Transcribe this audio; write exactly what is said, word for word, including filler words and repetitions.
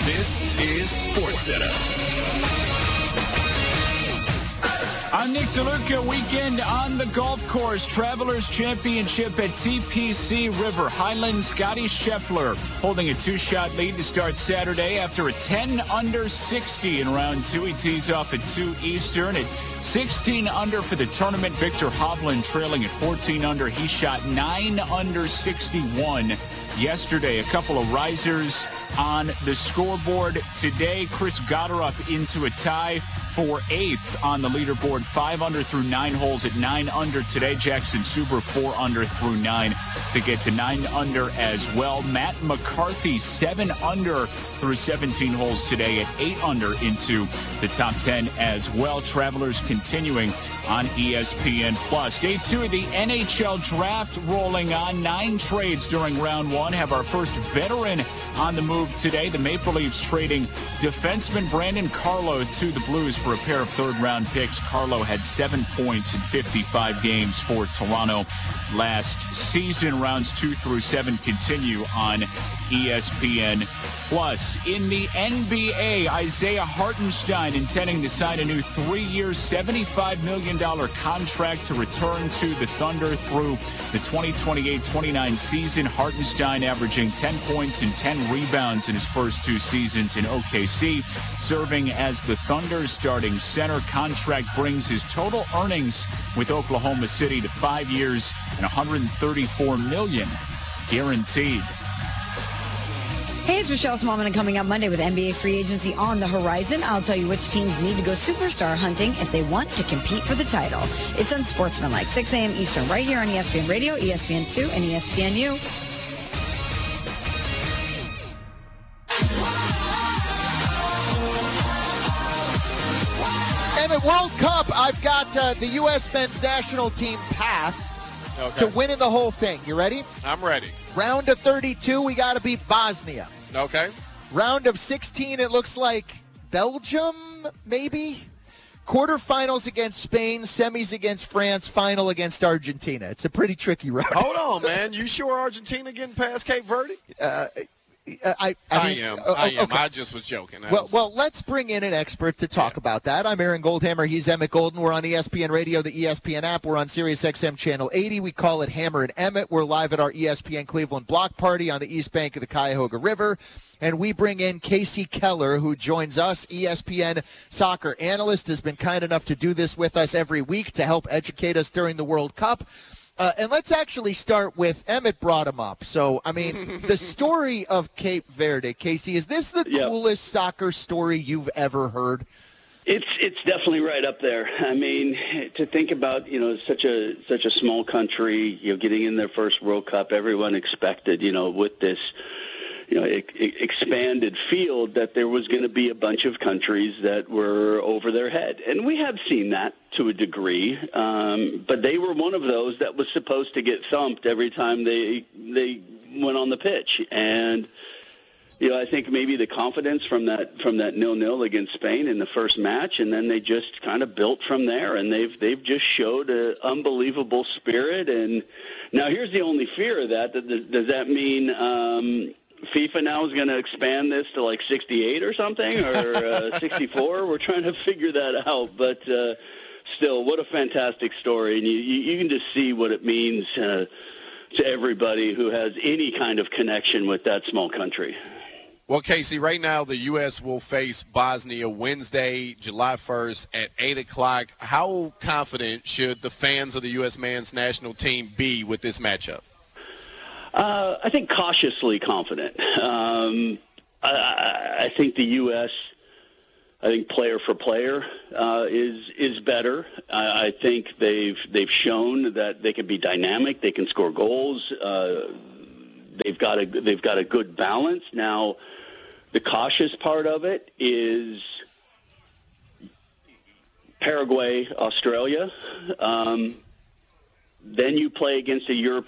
This is SportsCenter. I'm Nick DeLuca. Weekend on the golf course. Travelers Championship at T P C River Highlands. Scotty Scheffler holding a two-shot lead to start Saturday after a ten under sixty in round two. He tees off at two Eastern at sixteen under for the tournament. Victor Hovland trailing at fourteen under. He shot nine under sixty-one yesterday. A couple of risers on the scoreboard today. Chris Gotterup into a tie for eighth on the leaderboard, five under through nine holes at nine under today. Jackson Suber four under through nine to get to nine under as well. Matt McCarthy seven under through seventeen holes today at eight under into the top ten as well. Travelers continuing on E S P N Plus. Day two of the N H L draft rolling on. Nine trades during round one. Have our first veteran on the move today. The Maple Leafs trading defenseman Brandon Carlo to the Blues for a pair of third-round picks. Carlo had seven points in fifty-five games for Toronto last season. Rounds two through seven continue on E S P N Plus. In the N B A, Isaiah Hartenstein intending to sign a new three-year, seventy-five million dollars contract to return to the Thunder through the twenty twenty-eight twenty-nine season. Hartenstein averaging ten points and ten rebounds in his first two seasons in O K C, serving as the Thunder's starting center. Contract brings his total earnings with Oklahoma City to five years and one hundred thirty-four million dollars guaranteed. Hey, it's Michelle Smallman, and coming up Monday with N B A free agency on the horizon, I'll tell you which teams need to go superstar hunting if they want to compete for the title. It's Unsportsmanlike, six a.m. Eastern, right here on E S P N Radio, E S P N two, and E S P N U. Emmett, World Cup, I've got uh, the U S men's national team path okay. to winning the whole thing. You ready? I'm ready. Round of thirty-two, we got to beat Bosnia. Okay. Round of sixteen, it looks like Belgium, maybe? Quarterfinals against Spain, semis against France, final against Argentina. It's a pretty tricky round. Hold on, man. You sure Argentina getting past Cape Verde? Uh, I, I, I mean, am. uh, I am. okay. I just was joking. That Well, was... well, let's bring in an expert to talk yeah. about that. I'm Aaron Goldhammer. He's Emmett Golden. We're on E S P N Radio, the E S P N app. We're on Sirius X M Channel eighty. We call it Hammer and Emmett. We're live at our E S P N Cleveland block party on the east bank of the Cuyahoga River. And we bring in Casey Keller, who joins us, E S P N soccer analyst, has been kind enough to do this with us every week to help educate us during the World Cup. Uh, and let's actually start with, Emmett brought him up. So, I mean, the story of Cape Verde, Casey, is this the yep. coolest soccer story you've ever heard? It's it's definitely right up there. I mean, to think about, you know, such a such a small country, you know, getting in their first World Cup, everyone expected, you know, with this, you know, e- expanded field that there was going to be a bunch of countries that were over their head. And we have seen that to a degree, um, but they were one of those that was supposed to get thumped every time they they went on the pitch. And, you know, I think maybe the confidence from that from that nil-nil against Spain in the first match, and then they just kind of built from there, and they've they've just showed an unbelievable spirit. And now here's the only fear of that. Does that mean um, FIFA now is going to expand this to like sixty-eight or something, or uh, sixty-four? We're trying to figure that out, but uh, still, what a fantastic story. And you, you, you can just see what it means uh, to everybody who has any kind of connection with that small country. Well, Casey, right now the U S will face Bosnia Wednesday, July first at eight o'clock. How confident should the fans of the U S men's national team be with this matchup? Uh, I think cautiously confident. Um, I, I think the U S, I think player for player uh, is is better. I, I think they've they've shown that they can be dynamic. They can score goals. Uh, they've got a they've got a good balance. Now, the cautious part of it is Paraguay, Australia. Um, Then you play against a Europe,